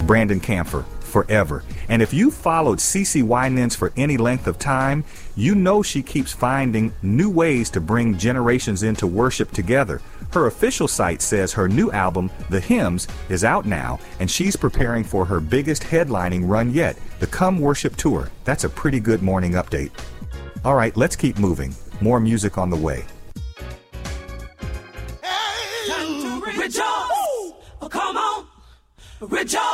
Brandon Camphor, forever. And if you followed CeCe Winans for any length of time, you know she keeps finding new ways to bring generations into worship together. Her official site says her new album, The Hymns, is out now, and she's preparing for her biggest headlining run yet, the Come Worship Tour. That's a pretty good morning update. All right, let's keep moving. More music on the way. Time to rejoice. Oh, come on. Rejoice.